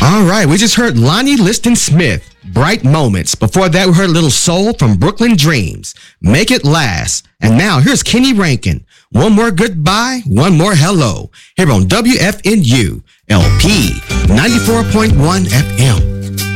All right, we just heard Lonnie Liston Smith, Bright Moments. Before that, we heard a little soul from Brooklyn Dreams, Make It Last. And now, here's Kenny Rankin, One More Goodbye, One More Hello, here on WFNU, LP 94.1 FM.